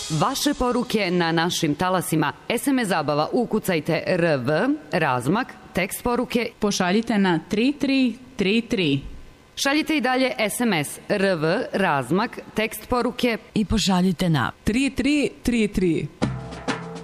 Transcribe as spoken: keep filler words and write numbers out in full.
Vaše poruke na našim talasima. es em es zabava, ukucajte R V, razmak, tekst poruke. Pošaljite na tri tri tri tri. Šaljite i dalje es em es R V, razmak, tekst poruke. I pošaljite na tri tri tri tri.